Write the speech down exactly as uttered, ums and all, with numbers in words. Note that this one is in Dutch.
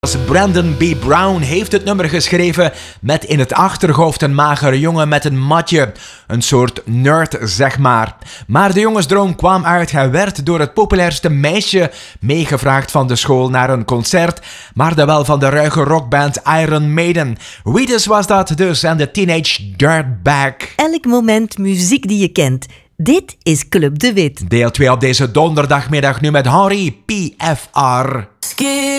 Brandon B. Brown heeft het nummer geschreven met in het achterhoofd een magere jongen met een matje. Een soort nerd, zeg maar. Maar de jongensdroom kwam uit. Hij werd door het populairste meisje meegevraagd van de school naar een concert, maar dan wel van de ruige rockband Iron Maiden. Wheatus was dat dus en de Teenage Dirtbag. Elk moment muziek die je kent. Dit is Club de Wit. Deel twee op deze donderdagmiddag nu met Henri P F R.